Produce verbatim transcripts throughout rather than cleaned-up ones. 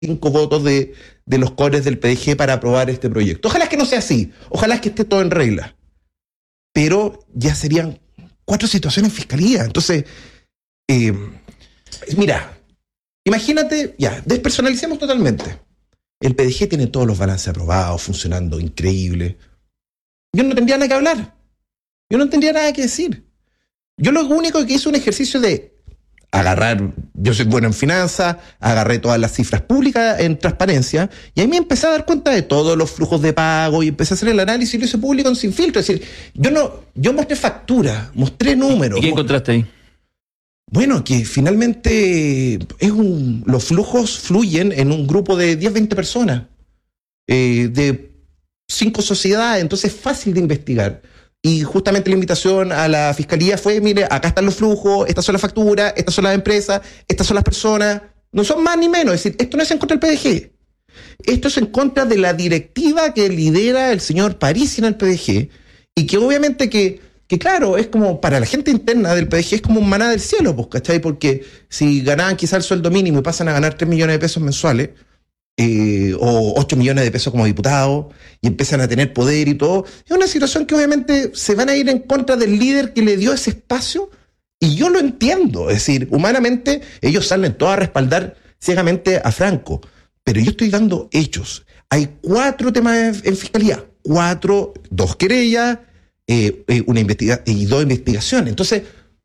cinco votos de, de los cores del P D G para aprobar este proyecto. Ojalá que no sea así, ojalá que esté todo en regla. Pero ya serían cuatro situaciones en fiscalía. Entonces, eh, mira, imagínate, ya, despersonalicemos totalmente. El P D G tiene todos los balances aprobados, funcionando increíble. Yo no tendría nada que hablar. Yo no tendría nada que decir. Yo lo único que hice un ejercicio de agarrar, yo soy bueno en finanzas, agarré todas las cifras públicas en transparencia, y ahí me empecé a dar cuenta de todos los flujos de pago y empecé a hacer el análisis y lo hice público sin filtro. Es decir, yo no, yo mostré factura, mostré números. ¿Y qué encontraste ahí? Bueno, que finalmente es un, los flujos fluyen en un grupo de diez, veinte personas, eh, de cinco sociedades, entonces es fácil de investigar. Y justamente la invitación a la fiscalía fue, mire, acá están los flujos, estas son las facturas, estas son las empresas, estas son las personas, no son más ni menos. Es decir, esto no es en contra del P D G, esto es en contra de la directiva que lidera el señor Parisi en el P D G, y que obviamente que, que claro, es como para la gente interna del P D G es como un maná del cielo, pues, ¿cachai? Porque si ganaban quizá el sueldo mínimo y pasan a ganar tres millones de pesos mensuales, Eh, o ocho millones de pesos como diputados, y empiezan a tener poder y todo, es una situación que obviamente se van a ir en contra del líder que le dio ese espacio, y yo lo entiendo. Es decir, humanamente ellos salen todos a respaldar ciegamente a Franco, pero yo estoy dando hechos. Hay cuatro temas en fiscalía, cuatro, dos querellas, eh, eh, una investiga- y dos investigaciones. Entonces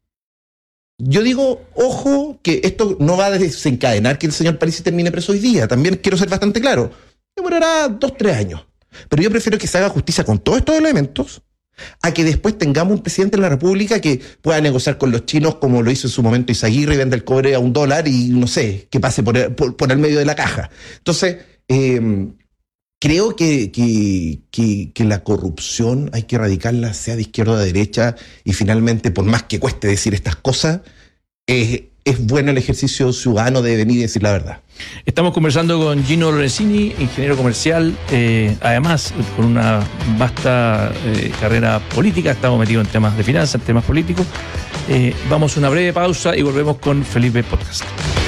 yo digo, ojo, que esto no va a desencadenar que el señor Parisi termine preso hoy día. También quiero ser bastante claro. Demorará dos, tres años. Pero yo prefiero que se haga justicia con todos estos elementos a que después tengamos un presidente de la República que pueda negociar con los chinos como lo hizo en su momento Izaguirre y venda el cobre a un dólar y no sé, que pase por el, por, por el medio de la caja. Entonces, eh, creo que, que, que, que la corrupción hay que erradicarla, sea de izquierda o de derecha, y finalmente, por más que cueste decir estas cosas, es, es bueno el ejercicio ciudadano de venir y decir la verdad. Estamos conversando con Gino Lorenzini, ingeniero comercial, eh, además con una vasta eh, carrera política, estamos metidos en temas de finanzas, en temas políticos. Eh, vamos a una breve pausa y volvemos con Felipe Podcast.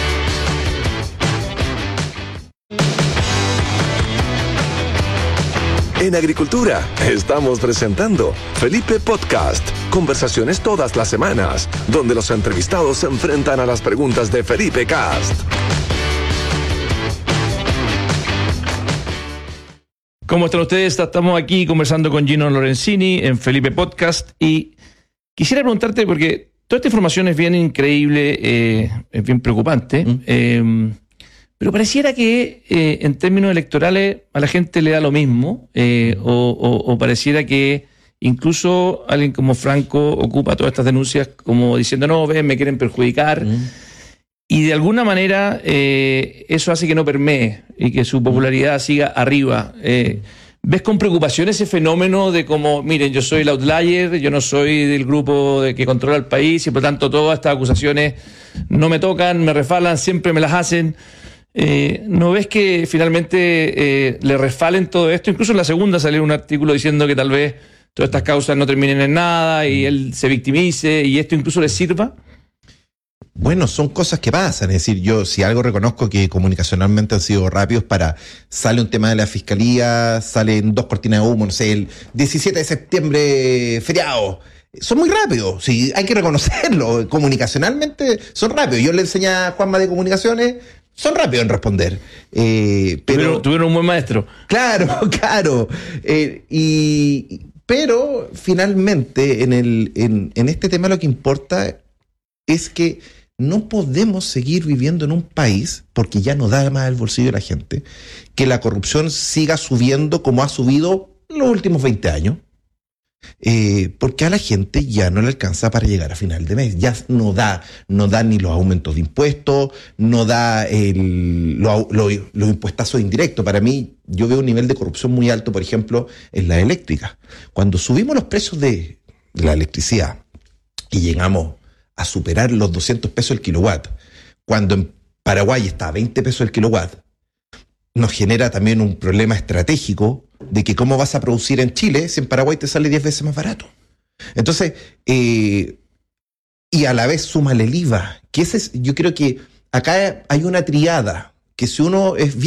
En Agricultura estamos presentando Felipe Podcast. Conversaciones todas las semanas, donde los entrevistados se enfrentan a las preguntas de Felipe Cast. ¿Cómo están ustedes? Estamos aquí conversando con Gino Lorenzini en Felipe Podcast, y quisiera preguntarte, porque toda esta información es bien increíble, eh, es bien preocupante, mm. eh, pero pareciera que eh, en términos electorales a la gente le da lo mismo, eh, o, o, o pareciera que incluso alguien como Franco ocupa todas estas denuncias como diciendo, no, ven, me quieren perjudicar, mm. y de alguna manera eh, eso hace que no permee y que su popularidad siga arriba. Eh, ¿Ves con preocupación ese fenómeno de como, miren, yo soy el outlier, yo no soy del grupo de que controla el país y por tanto todas estas acusaciones no me tocan, me refalan, siempre me las hacen? Eh, ¿No ves que finalmente eh, le refalen todo esto? Incluso en la segunda salió un artículo diciendo que tal vez todas estas causas no terminen en nada y él se victimice y esto incluso le sirva. Bueno, son cosas que pasan. Es decir, yo si algo reconozco que comunicacionalmente han sido rápidos para... Sale un tema de la fiscalía, salen dos cortinas de humo, no sé, el diecisiete de septiembre, feriado. Son muy rápidos, sí, hay que reconocerlo. Comunicacionalmente son rápidos. Yo le enseñé a Juanma de Comunicaciones, son rápidos en responder. Eh, pero tuvieron, tuvieron un buen maestro. Claro, claro. Eh, y, pero finalmente en, el, en, en este tema lo que importa es que no podemos seguir viviendo en un país, porque ya no da más el bolsillo de la gente, que la corrupción siga subiendo como ha subido en los últimos veinte años. Eh, porque a la gente ya no le alcanza para llegar a final de mes, ya no da, no da ni los aumentos de impuestos, no da el, los lo, lo impuestazos indirectos. Para mí, yo veo un nivel de corrupción muy alto, por ejemplo, en la eléctrica. Cuando subimos los precios de, de la electricidad y llegamos a superar los doscientos pesos el kilowatt, cuando en Paraguay está a veinte pesos el kilowatt, nos genera también un problema estratégico de que cómo vas a producir en Chile si en Paraguay te sale diez veces más barato. Entonces, eh, y a la vez súmale el I V A, que ese es, yo creo que acá hay una triada que si uno es